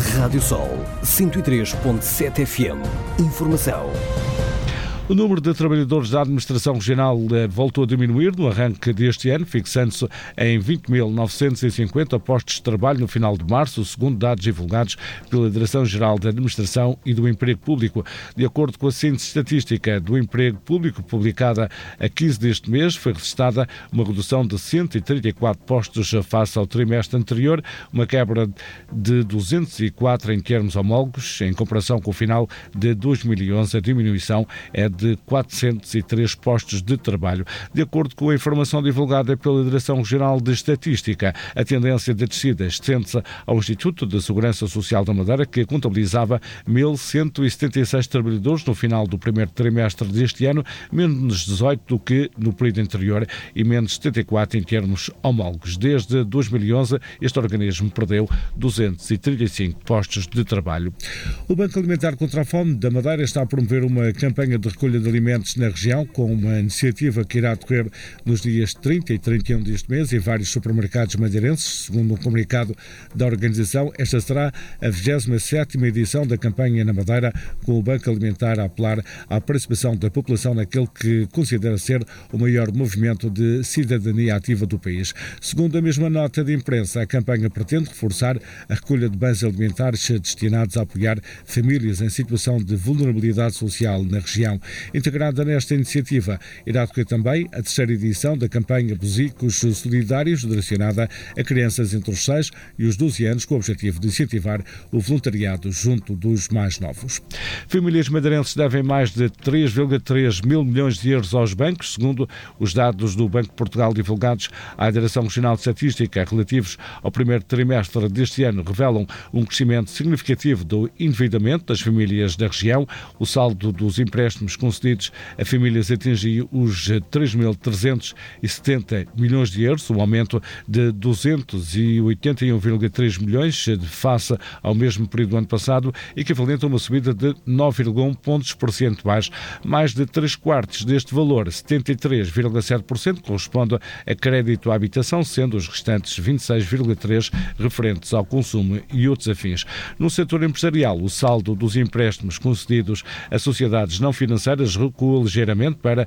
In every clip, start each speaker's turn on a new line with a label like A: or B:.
A: Rádio Sol 103.7 FM. Informação.
B: O número de trabalhadores da Administração Regional voltou a diminuir no arranque deste ano, fixando-se em 20.950 postos de trabalho no final de março, segundo dados divulgados pela Direção-Geral da Administração e do Emprego Público. De acordo com a síntese estatística do Emprego Público, publicada a 15 deste mês, foi registrada uma redução de 134 postos face ao trimestre anterior, uma quebra de 204 em termos homólogos. Em comparação com o final de 2011, a diminuição é de 403 postos de trabalho. De acordo com a informação divulgada pela Direção-Geral de Estatística, a tendência de descida estende-se ao Instituto de Segurança Social da Madeira, que contabilizava 1.176 trabalhadores no final do primeiro trimestre deste ano, menos 18 do que no período anterior e menos 74 em termos homólogos. Desde 2011, este organismo perdeu 235 postos de trabalho. O Banco Alimentar contra a Fome da Madeira está a promover uma campanha de recolha de alimentos na região, com uma iniciativa que irá decorrer nos dias 30 e 31 deste mês em vários supermercados madeirenses. Segundo um comunicado da organização, esta será a 27ª edição da campanha na Madeira, com o Banco Alimentar a apelar à participação da população naquele que considera ser o maior movimento de cidadania ativa do país. Segundo a mesma nota de imprensa, a campanha pretende reforçar a recolha de bens alimentares destinados a apoiar famílias em situação de vulnerabilidade social na região. Integrada nesta iniciativa, irá decorrer também a terceira edição da campanha Bosicos Solidários, direcionada a crianças entre os 6 e os 12 anos, com o objetivo de incentivar o voluntariado junto dos mais novos. Famílias madeirenses devem mais de 3,3 mil milhões de euros aos bancos, segundo os dados do Banco de Portugal divulgados à Direção Regional de Estatística relativos ao primeiro trimestre deste ano, revelam um crescimento significativo do endividamento das famílias da região. O saldo dos empréstimos concedidos a famílias atingiu os 3.370 milhões de euros, um aumento de 281,3 milhões face ao mesmo período do ano passado, equivalente a uma subida de 9,1 pontos percentuais. Mais de 3/4 deste valor, 73,7%, corresponde a crédito à habitação, sendo os restantes 26,3% referentes ao consumo e outros afins. No setor empresarial, o saldo dos empréstimos concedidos a sociedades não financeiras recuou ligeiramente para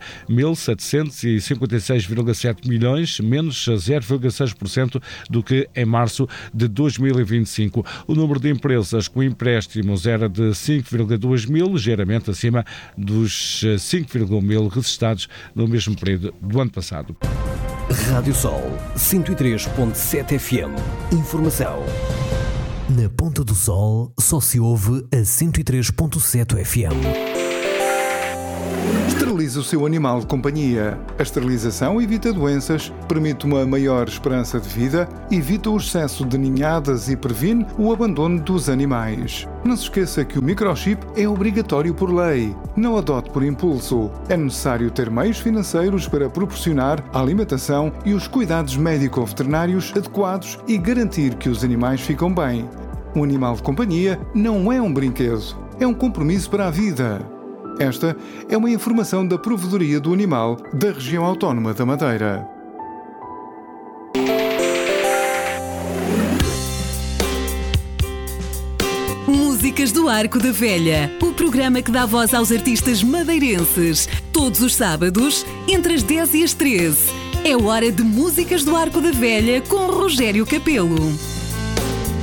B: 1.756,7 milhões, menos 0,6% do que em março de 2025. O número de empresas com empréstimos era de 5,2 mil, ligeiramente acima dos 5,1 mil registrados no mesmo período do ano passado.
A: Rádio Sol 103.7 FM. Informação. Na Ponta do Sol só se ouve a 103.7 FM.
C: Esterilize o seu animal de companhia. A esterilização evita doenças, permite uma maior esperança de vida, evita o excesso de ninhadas e previne o abandono dos animais. Não se esqueça que o microchip é obrigatório por lei. Não adote por impulso. É necessário ter meios financeiros para proporcionar a alimentação e os cuidados médico-veterinários adequados e garantir que os animais ficam bem. Um animal de companhia não é um brinquedo, é um compromisso para a vida. Esta é uma informação da Provedoria do Animal da Região Autónoma da Madeira.
D: Músicas do Arco da Velha, o programa que dá voz aos artistas madeirenses. Todos os sábados, entre as 10 e as 13. É hora de Músicas do Arco da Velha com Rogério Capelo.